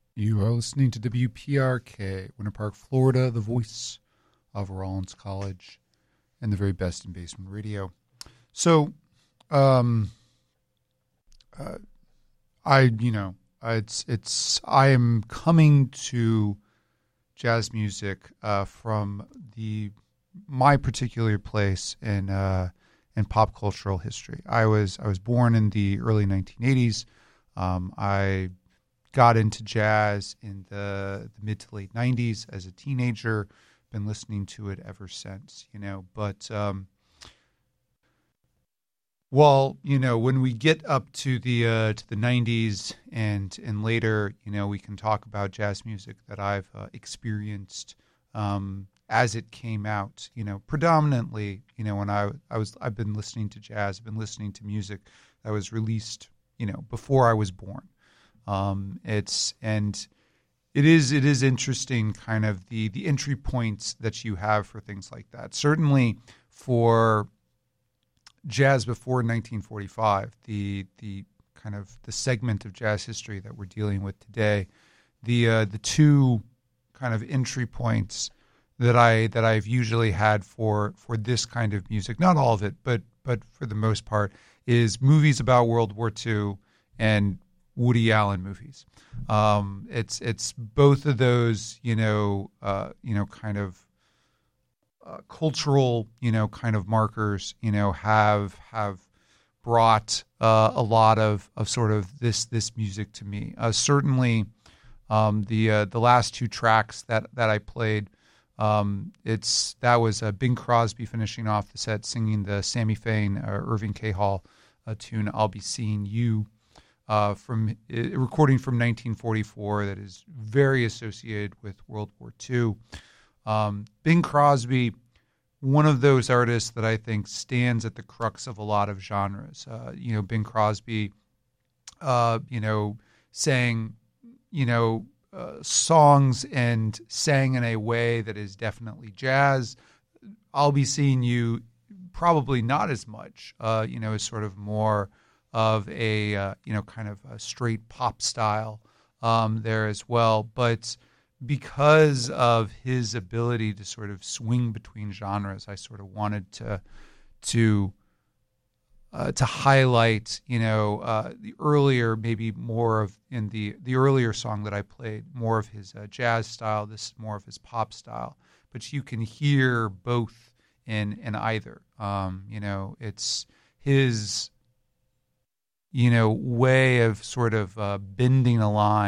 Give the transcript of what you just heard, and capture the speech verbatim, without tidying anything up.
You are listening to W P R K, Winter Park, Florida, the voice of Rollins College, and the very best in basement radio. So, um, uh, I, you know, it's, it's, I am coming to jazz music uh, from the, my particular place in, uh, in pop cultural history. I was, I was born in the early nineteen eighties. Um, I got into jazz in the, the mid to late nineties as a teenager. Been listening to it ever since, you know. But um, well, you know, when we get up to the uh, to the nineties and and later, you know, we can talk about jazz music that I've uh, experienced um, as it came out. You know, predominantly, you know, when I I was I've been listening to jazz, I've been listening to music that was released, you know, before I was born. Um, it's and it is it is interesting, kind of the the entry points that you have for things like that. Certainly for jazz before nineteen forty-five, the the kind of the segment of jazz history that we're dealing with today, the uh, the two kind of entry points that I that I've usually had for for this kind of music, not all of it, but but for the most part, is movies about World War Two and Woody Allen movies. Um, it's it's both of those, you know, uh, you know, kind of uh, cultural, you know, kind of markers, you know, have have brought uh, a lot of, of sort of this this music to me. Uh, certainly, um, the uh, the last two tracks that that I played, um, it's that was uh, Bing Crosby finishing off the set, singing the Sammy Fain, uh, Irving K. Hall uh, tune, "I'll Be Seeing You." Uh, from a recording from nineteen forty-four that is very associated with World War Two. Um, Bing Crosby, one of those artists that I think stands at the crux of a lot of genres. Uh, you know, Bing Crosby, uh, you know, sang, you know, uh, songs and sang in a way that is definitely jazz. I'll Be Seeing You, probably not as much, uh, you know, is sort of more of a, uh, you know, kind of a straight pop style um, there as well. But because of his ability to sort of swing between genres, I sort of wanted to to uh, to highlight, you know, uh, the earlier, maybe more of in the the earlier song that I played, more of his uh, jazz style. This is more of his pop style. But you can hear both in in either. Um, you know, it's his, you know, way of sort of uh, bending a line